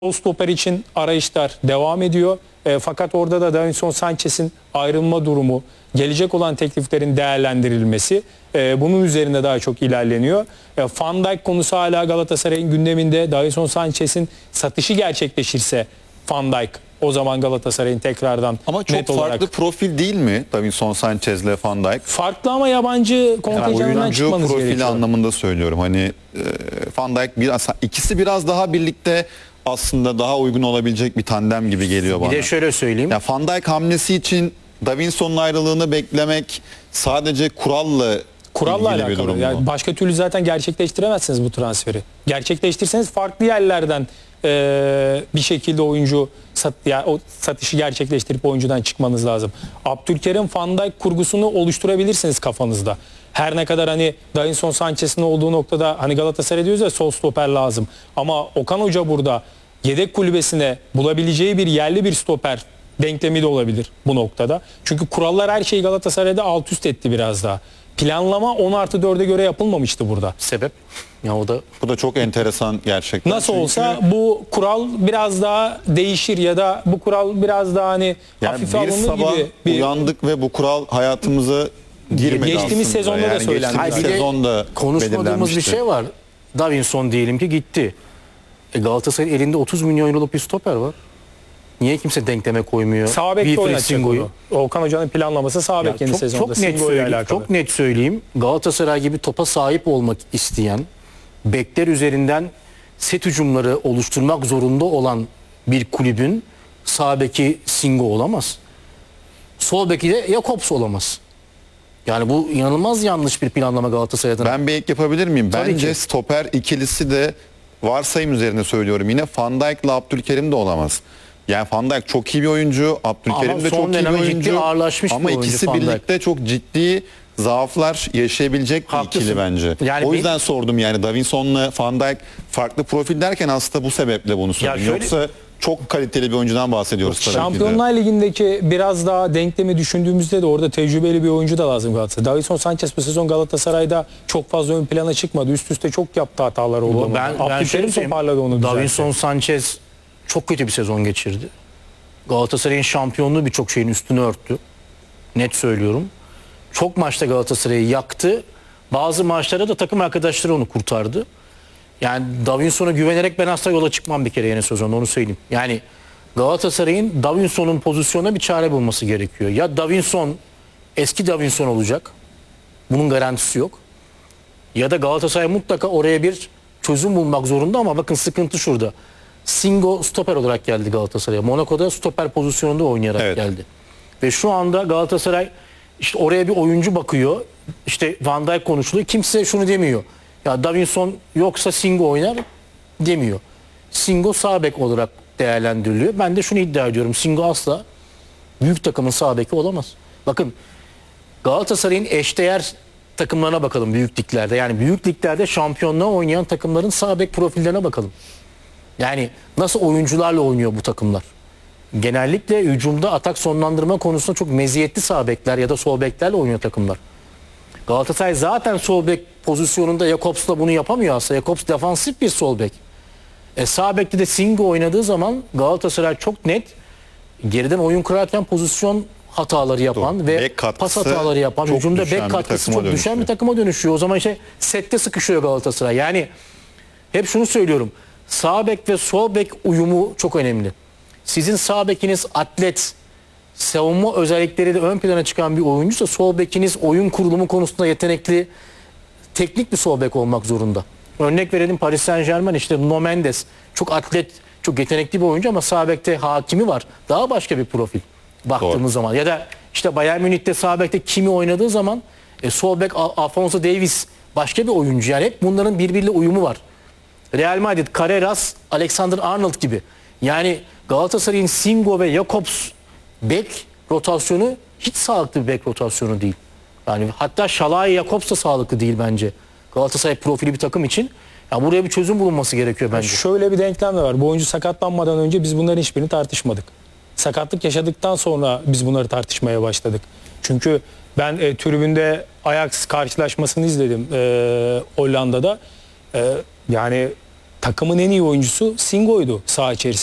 O stoper için arayışlar devam ediyor. Fakat orada da Davinson Sanchez'in ayrılma durumu, gelecek olan tekliflerin değerlendirilmesi bunun üzerinde daha çok ilerleniyor. Van Dijk konusu hala Galatasaray'ın gündeminde. Davinson Sanchez'in satışı gerçekleşirse Van Dijk o zaman Galatasaray'ın tekrardan ama çok net farklı olarak... profil değil mi Davinson Sanchez'le Van Dijk? Farklı ama yabancı kontenjanından oyuncu çıkmanız profili gerekiyor. anlamında söylüyorum. Hani Van Dijk ikisi biraz daha birlikte aslında daha uygun olabilabilecek bir tandem gibi geliyor bana. Bir de şöyle söyleyeyim. Ya Van Dijk hamlesi için Davinson'un ayrılığını beklemek sadece kuralla alakalı. Yani başka türlü zaten gerçekleştiremezsiniz bu transferi. Gerçekleştirseniz farklı yerlerden bir şekilde oyuncu o satışı gerçekleştirip oyuncudan çıkmanız lazım. Abdülkerim Van Dijk kurgusunu oluşturabilirsiniz kafanızda. Her ne kadar hani Davinson Sanchez'in olduğu noktada hani Galatasaray diyoruz ya sol stoper lazım. Ama Okan Hoca burada yedek kulübesine bulabileceği bir yerli bir stoper denklemi de olabilir bu noktada. Çünkü kurallar her şeyi Galatasaray'da alt üst etti biraz daha. Planlama 10+4'e göre yapılmamıştı burada. Sebep? Ya bu da çok enteresan gerçekten. Nasıl olsa bu kural biraz daha değişir ya da bu kural biraz daha hani hafife alınır gibi. Uyandık ve bu kural hayatımıza girmedi. Geçtiğimiz sezonda da söylendi. Geçtiğimiz sezonda konuşmadığımız bir şey var. Davinson diyelim ki gitti. Galatasaray'ın elinde 30 milyon euroluk bir stoper var. Niye kimse denkleme koymuyor? Sağ bekte oynatacak onu. Okan Hoca'nın planlaması sağ bek yeni sezonda. Çok net söyleyeyim. Galatasaray gibi topa sahip olmak isteyen, bekler üzerinden set hücumları oluşturmak zorunda olan bir kulübün sağ beki Singo olamaz. Sol beki de Jakobs olamaz. Yani bu inanılmaz yanlış bir planlama Galatasaray'dan. Ben bir ek yapabilir miyim? Tabii Bence ki. stoper ikilisi de varsayım üzerine söylüyorum. Yine Van Dijk'la Abdülkerim de olamaz. Yani Van Dijk çok iyi bir oyuncu, Abdülkerim de çok iyi bir oyuncu. Ama ikisi birlikte çok ciddi zaaflar yaşayabilecek bir ikili bence. Yani o yüzden sordum yani Davinson'la Van Dijk farklı profil derken aslında bu sebeple bunu söyledim. Yoksa çok kaliteli bir oyuncudan bahsediyoruz tabii ki de. Şampiyonlar Ligi'ndeki biraz daha denklemi düşündüğümüzde de orada tecrübeli bir oyuncu da lazım Galatasaray. Davinson Sanchez bu sezon Galatasaray'da çok fazla ön plana çıkmadı. Üst üste çok yaptı hatalar oldu. Abdülkerim toparladı onu. Davinson Sanchez çok kötü bir sezon geçirdi. Galatasaray'ın şampiyonluğu birçok şeyin üstünü örttü. Net söylüyorum. Çok maçta Galatasaray'ı yaktı. Bazı maçlarda da takım arkadaşları onu kurtardı. Yani Davinson'a güvenerek ben asla yola çıkmam bir kere yeni sezonda, onu söyleyeyim. Yani Galatasaray'ın Davinson'un pozisyonuna bir çare bulması gerekiyor. Ya Davinson eski Davinson olacak. Bunun garantisi yok. Ya da Galatasaray mutlaka oraya bir çözüm bulmak zorunda ama bakın sıkıntı şurada. Singo stoper olarak geldi Galatasaray'a. Monaco'da stoper pozisyonunda oynayarak geldi. Ve şu anda Galatasaray işte oraya bir oyuncu bakıyor. İşte Van Dijk konuşuluyor. Kimse şunu demiyor. Ya Davinson yoksa Singo oynar demiyor. Singo sağ bek olarak değerlendiriliyor. Ben de şunu iddia ediyorum. Singo asla büyük takımın sağ beki olamaz. Bakın Galatasaray'ın eşdeğer takımlarına bakalım büyük liglerde. Yani büyük liglerde şampiyonluğa oynayan takımların sağ bek profillerine bakalım. Yani nasıl oyuncularla oynuyor bu takımlar? Genellikle hücumda atak sonlandırma konusunda çok meziyetli sağ bekler ya da sol beklerle oynuyor takımlar. Galatasaray zaten sol bek pozisyonunda Jakobs'la bunu yapamıyor aslında. Jakobs defansif bir sol bek. Sağ bekte de Singo oynadığı zaman Galatasaray çok net geriden oyun kurarken pozisyon hataları yapan ve pas hataları yapan, hücumda bek katkısı çok düşen bir takıma dönüşüyor. O zaman işte sette sıkışıyor Galatasaray. Yani hep şunu söylüyorum. Sağ bek ve sol bek uyumu çok önemli. Sizin sağ bekiniz atlet, savunma özellikleri de ön plana çıkan bir oyuncuysa sol bekiniz oyun kurulumu konusunda yetenekli, teknik bir sol bek olmak zorunda. Örnek verelim, Paris Saint-Germain, işte Nuno Mendes çok atlet, çok yetenekli bir oyuncu ama sağ bekte Hakimi var. Daha başka bir profil baktığımız zaman. Ya da işte Bayern Münih'te sağ bekte Kimi oynadığı zaman sol bek Alphonso Davies başka bir oyuncu. Yani hep bunların birbiriyle uyumu var. Real Madrid, Carreras, Alexander-Arnold gibi. Yani Galatasaray'ın Singo ve Jakobs bek rotasyonu hiç sağlıklı bir bek rotasyonu değil. Yani hatta Şalai Jakobs da sağlıklı değil bence. Galatasaray profili bir takım için. Yani buraya bir çözüm bulunması gerekiyor bence. Şöyle bir denklem de var. Bu oyuncu sakatlanmadan önce biz bunların hiçbirini tartışmadık. Sakatlık yaşadıktan sonra biz bunları tartışmaya başladık. Çünkü ben tribünde Ajax karşılaşmasını izledim Hollanda'da. Yani takımın en iyi oyuncusu Singo'ydu saha içerisinde.